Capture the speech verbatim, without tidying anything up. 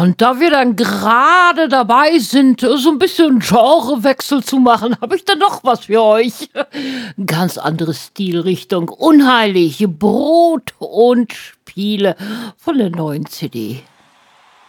Und da wir dann gerade dabei sind, so ein bisschen Genrewechsel zu machen, habe ich dann noch was für euch. Ganz andere Stilrichtung. Unheilig, Brot und Spiele von der neuen C D.